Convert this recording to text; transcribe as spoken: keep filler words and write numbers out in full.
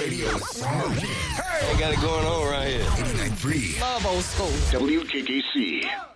radio smoking. Hey! They got it going on right here. eighty-nine point three Love old school. W K K C.